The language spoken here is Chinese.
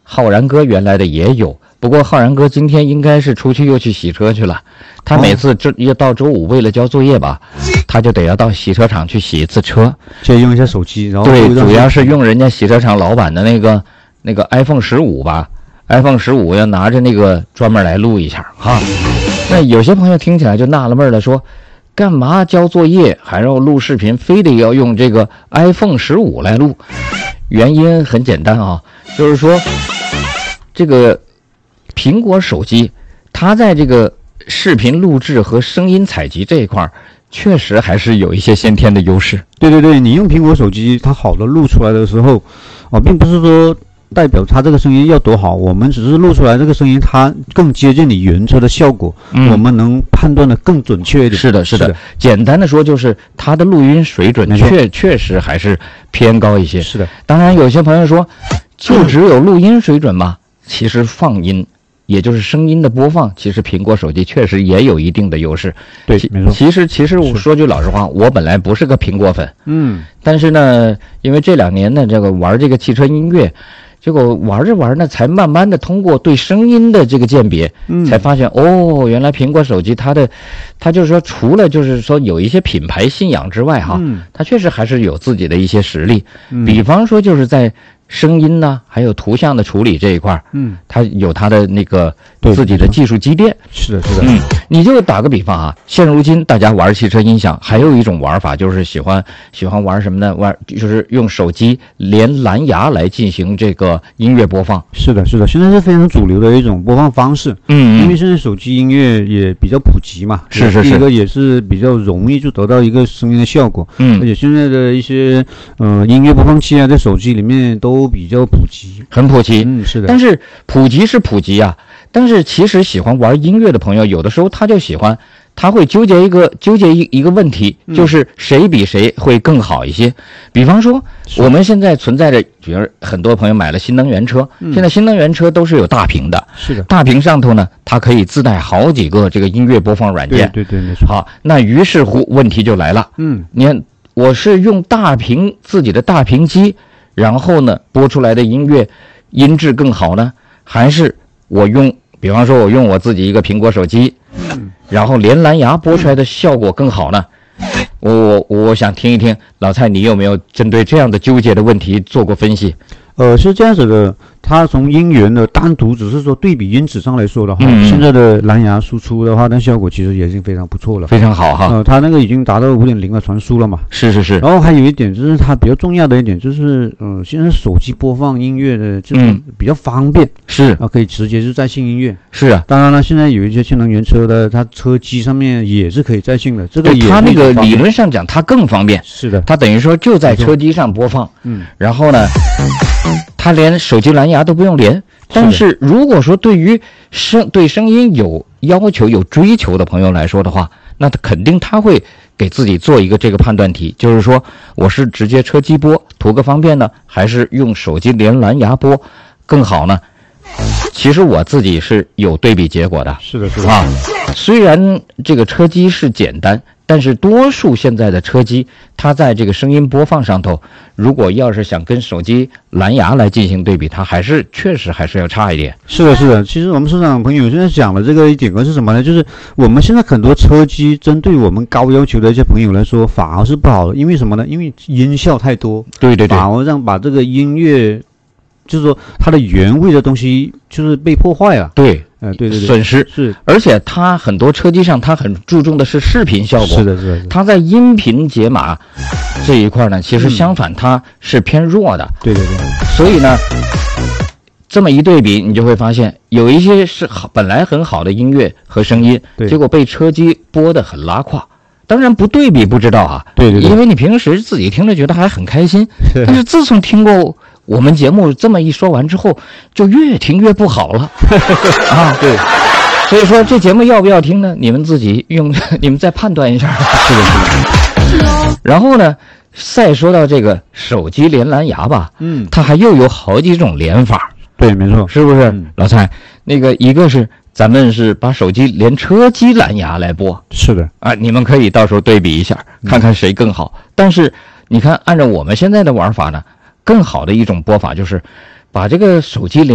浩然哥原来的也有，不过浩然哥今天应该是出去又去洗车去了。他每次要到周五为了交作业吧，他就得要到洗车场去洗一次车， 借用一下手机，然后对，主要是用人家洗车场老板的那个 iPhone 15吧。iPhone 15要拿着那个专门来录一下哈。那有些朋友听起来就纳了闷了，说干嘛交作业还要录视频，非得要用这个 iPhone 15来录？原因很简单啊，就是说这个苹果手机它在这个视频录制和声音采集这一块确实还是有一些先天的优势。 对对对，你用苹果手机它好的录出来的时候并不是说代表它这个声音要多好，我们只是录出来这个声音它更接近你原车的效果，我们能判断的更准确一点。 是的，是的。简单的说就是它的录音水准确实还是偏高一些。 是的。 当然有些朋友说就只有录音水准吗？其实放音也就是声音的播放，其实苹果手机确实也有一定的优势。 对，没错。 其实我说句老实话，我本来不是个苹果粉，但是呢，因为这2年呢，这个玩这个汽车音乐，结果玩着玩呢，才慢慢的通过对声音的这个鉴别，才发现原来苹果手机它就是说，除了就是说有一些品牌信仰之外哈，它确实还是有自己的一些实力，比方说就是在声音呢，还有图像的处理这一块，它有它的那个自己的技术积淀。 是的，是的。 你就打个比方啊，现如今大家玩汽车音响，还有一种玩法就是喜欢玩什么呢？就是用手机连蓝牙来进行这个音乐播放。 是的，是的，现在是非常主流的一种播放方式。因为现在手机音乐也比较普及嘛， 是。 第一个也是比较容易就得到一个声音的效果。而且现在的一些音乐播放器在手机里面都比较普及， 很普及。 是的。 但是普及是普及啊，但是其实喜欢玩音乐的朋友，有的时候他会纠结一个问题，就是谁比谁会更好一些。比方说我们现在存在着，比如很多朋友买了新能源车，现在新能源车都是有大屏的，是的，大屏上头呢，它可以自带好几个这个音乐播放软件。 对，没错。 好，那于是乎问题就来了。你看我是用自己的大屏机，然后呢播出来的音乐音质更好呢，还是比方说我用我自己一个苹果手机，然后连蓝牙播出来的效果更好呢？我想听一听老蔡，你有没有针对这样的纠结的问题做过分析？ 是这样子的，它从音源的单独只是说对比音质上来说的话，现在的蓝牙输出的话，那效果其实也已经非常不错了， 非常好哈。 它那个已经达到 5.0 的传输了嘛。 是。 然后还有一点就是它比较重要的一点就是，现在手机播放音乐的就是比较方便， 是可以直接就在线音乐。 是啊， 当然了，现在有一些新能源车的，它车机上面也是可以在线的，这个也它那个理论上讲它更方便。 是的， 它等于说就在车机上播放，然后呢，它连手机蓝牙都不用连。但是如果说对于对声音有要求有追求的朋友来说的话，那他会给自己做一个这个判断题，就是说我是直接车机播图个方便呢，还是用手机连蓝牙播更好呢？其实我自己是有对比结果的。 是的啊，虽然这个车机是简单，但是多数现在的车机它在这个声音播放上头，如果要是想跟手机蓝牙来进行对比，它确实还是要差一点。 是的。其实我们市场朋友现在讲的这个一点是什么呢？就是我们现在很多车机针对我们高要求的一些朋友来说反而是不好的，因为什么呢？因为音效太多， 对， 反而把这个音乐就是说它的原味的东西就是被破坏了。 对，损失是。 而且它很多车机上它很注重的是视频效果。 是的。 它在音频解码这一块呢，其实相反它是偏弱的。 对。 所以呢，这么一对比，你就会发现有一些是本来很好的音乐和声音，结果被车机播得很拉胯。当然不对比不知道啊。对，因为你平时自己听着觉得还很开心，但是自从听过我们节目这么一说完之后，就越听越不好了啊。对，所以说这节目要不要听呢？你们自己你们再判断一下。是的。然后呢，再说到这个手机连蓝牙吧，它还又有好几种连法。 对，没错， 是不是？老蔡，那个一个是咱们是把手机连车机蓝牙来播。是的啊，你们可以到时候对比一下，看看谁更好。但是你看，按照我们现在的玩法呢，更好的一种播法就是把这个手机连